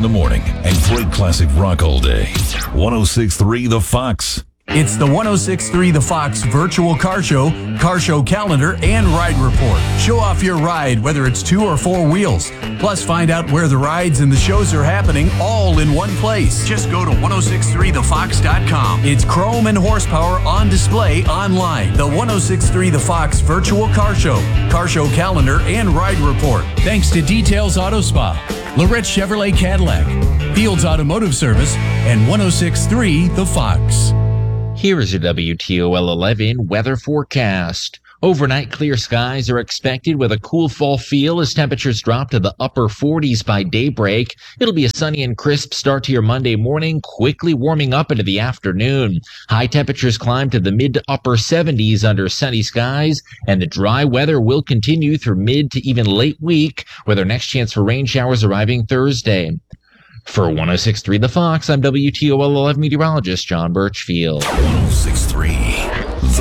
in the morning and great classic rock all day. 106.3 The Fox. It's the 106.3 The Fox virtual car show calendar, and ride report. Show off your ride, whether it's 2 or 4 wheels. Plus, find out where the rides and the shows are happening all in one place. Just go to 1063thefox.com. It's chrome and horsepower on display online. The 106.3 The Fox virtual car show calendar, and ride report. Thanks to Details Auto Spa, Lorette Chevrolet Cadillac, Fields Automotive Service, and 106.3 The Fox. Here is your WTOL 11 weather forecast. Overnight, clear skies are expected with a cool fall feel as temperatures drop to the upper 40s by daybreak. It'll be a sunny and crisp start to your Monday morning, quickly warming up into the afternoon. High temperatures climb to the mid to upper 70s under sunny skies, and the dry weather will continue through mid to even late week, with our next chance for rain showers arriving Thursday. For 106.3 The Fox, I'm WTOL 11 meteorologist John Birchfield. 106.3